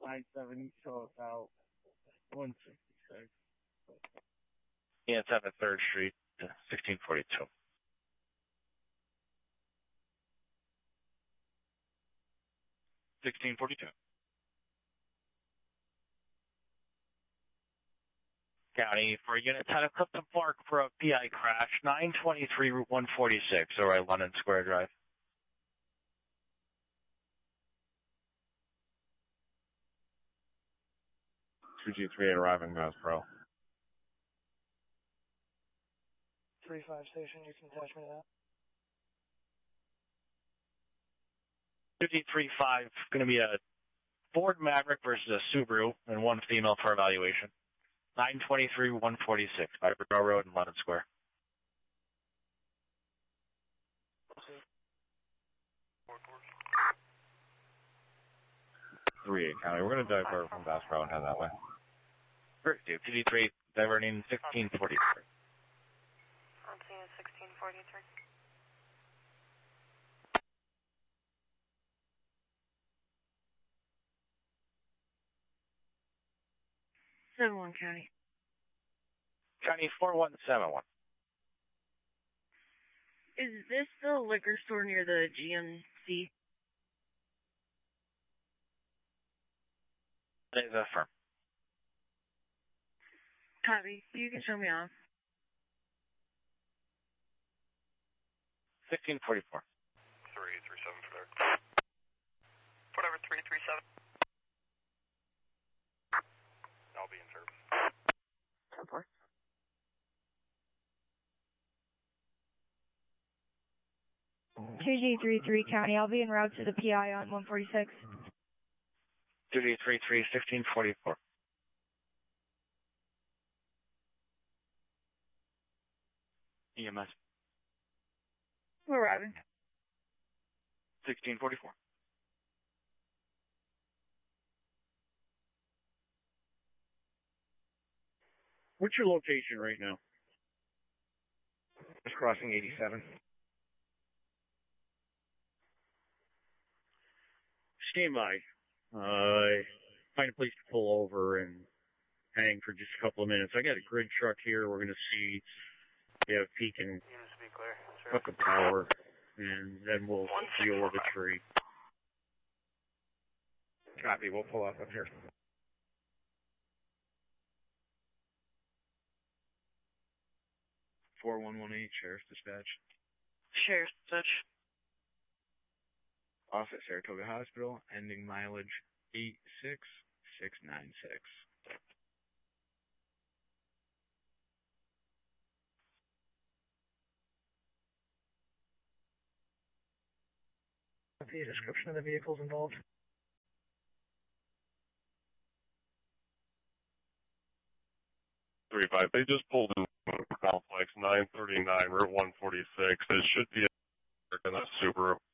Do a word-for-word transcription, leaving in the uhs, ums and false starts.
nine seventy, so about one sixty-six. Yeah, it's at third Street, sixteen forty-two. sixteen forty-two. County for Unit ten of Clifton Park for a P I crash, nine twenty-three Route one forty-six, all right, London Square Drive. two G three arriving, Mass Pro. three five station, you can attach me to that. two three five, going to be a Ford Maverick versus a Subaru, and one female for evaluation. nine twenty-three one forty-six, Piper Road in London Square. three eight County. We're going to divert from Bass Pro and head that way. Great, dude. two three diverting sixteen forty-three. I'm seeing sixteen forty-three. seven one County. County four one seven one. Is this the liquor store near the G M C? That is a firm. Copy. You can show me off. sixteen forty-four. three three seven for there. Whatever, three three seven. I'll be in service. ten four. two G three three County, I'll be en route to the P I on one forty-six. two G three three, sixteen forty-four. E M S. We're arriving. sixteen forty-four. What's your location right now? Just crossing eighty-seven. Stand by. Uh, find a place to pull over and hang for just a couple of minutes. I got a grid truck here. We're going to see if he can Units to be clear. hook a power, and then we'll deal with the tree. Copy, we'll pull up up here. four one one eight, Sheriff's Dispatch. Sheriff's Dispatch. Off at Saratoga Hospital, ending mileage eight six six nine six. The description of the vehicles involved. three five, they just pulled in complex nine thirty-nine Route one forty-six. It should be a in that Subaru.